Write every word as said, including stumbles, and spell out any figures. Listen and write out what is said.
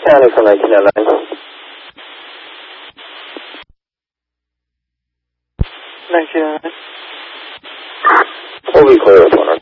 County for nineteen oh nine. nineteen oh nine. We'll be clear with one.